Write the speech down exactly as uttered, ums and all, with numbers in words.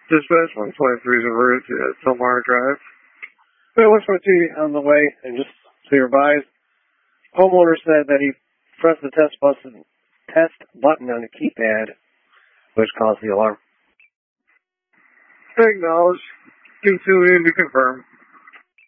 Dispatch one twenty-three is reverted to Tomar Drive. Well, one twenty-three on the way, and just so you're advised, homeowner said that he pressed the test button, test button on the keypad, which caused the alarm. Acknowledge. Continue to confirm.